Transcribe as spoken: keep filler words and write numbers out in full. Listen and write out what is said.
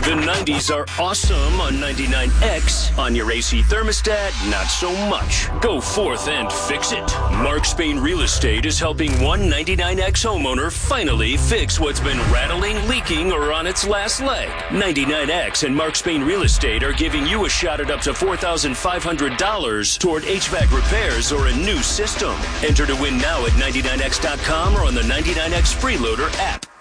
The nineties are awesome on ninety-nine X. On your A C thermostat, not so much. Go forth and fix it. Mark Spain Real Estate is helping one ninety-nine X homeowner finally fix what's been rattling, leaking, or on its last leg. ninety-nine X and Mark Spain Real Estate are giving you a shot at up to four thousand five hundred dollars toward H V A C repairs or a new system. Enter to win now at ninety-nine X dot com or on the ninety-nine X Freeloader app.